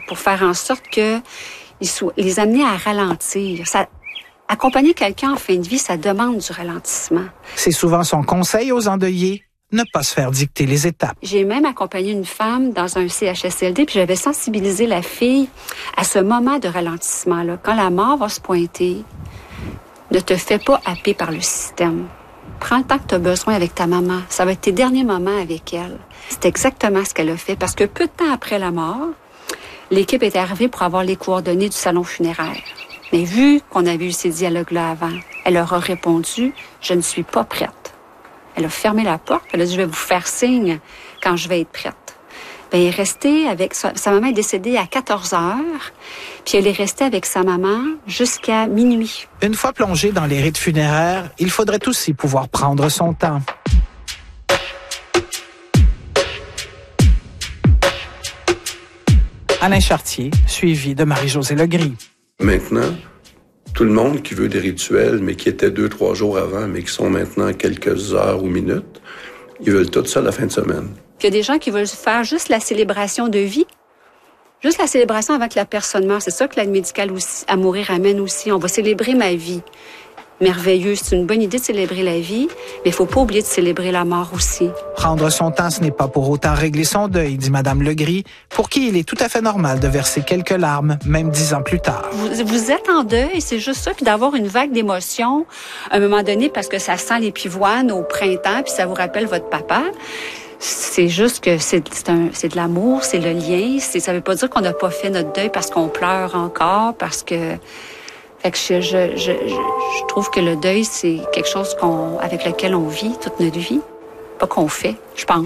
pour faire en sorte que les amener à ralentir. Accompagner quelqu'un en fin de vie, ça demande du ralentissement. C'est souvent son conseil aux endeuillés, ne pas se faire dicter les étapes. J'ai même accompagné une femme dans un CHSLD, puis j'avais sensibilisé la fille à ce moment de ralentissement-là. Quand la mort va se pointer, ne te fais pas happer par le système. Prends le temps que tu as besoin avec ta maman. Ça va être tes derniers moments avec elle. C'est exactement ce qu'elle a fait, parce que peu de temps après la mort, l'équipe est arrivée pour avoir les coordonnées du salon funéraire. Mais vu qu'on avait eu ces dialogues-là avant, elle leur a répondu « Je ne suis pas prête ». Elle a fermé la porte. Elle a dit « Je vais vous faire signe quand je vais être prête ». Bien, elle est restée avec... Sa maman est décédée à 14 heures, puis elle est restée avec sa maman jusqu'à minuit. Une fois plongée dans les rites funéraires, il faudrait aussi pouvoir prendre son temps. Alain Chartier, suivi de Marie-Josée Legris. Maintenant, tout le monde qui veut des rituels, mais qui étaient 2-3 jours avant, mais qui sont maintenant quelques heures ou minutes, ils veulent tout ça la fin de semaine. Puis il y a des gens qui veulent faire juste la célébration de vie, juste la célébration avant que la personne meure. C'est ça que l'aide médicale aussi, à mourir amène aussi. On va célébrer ma vie. Merveilleux, c'est une bonne idée de célébrer la vie, mais il faut pas oublier de célébrer la mort aussi. Prendre son temps, ce n'est pas pour autant régler son deuil, dit Madame Legris, pour qui il est tout à fait normal de verser quelques larmes, même 10 ans plus tard. Vous êtes en deuil, c'est juste ça, puis d'avoir une vague d'émotions à un moment donné, parce que ça sent les pivoines au printemps, puis ça vous rappelle votre papa. C'est juste que c'est de l'amour, c'est le lien. Ça veut pas dire qu'on n'a pas fait notre deuil parce qu'on pleure encore, parce que... Fait que je trouve que le deuil, c'est quelque chose avec lequel on vit toute notre vie. Pas qu'on fait, je pense.